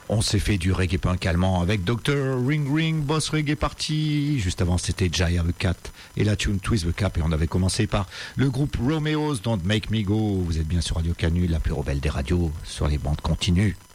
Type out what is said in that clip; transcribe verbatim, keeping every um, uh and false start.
On s'est fait du reggae punk allemand avec docteur Ring Ring, Boss Reggae Party. Juste avant, c'était Jaya the Cat et la tune Twist the Cap. Et on avait commencé par le groupe Romeo's Don't Make Me Go. Vous êtes bien sur Radio Canu, la plus rebelle des radios, sur les bandes continues.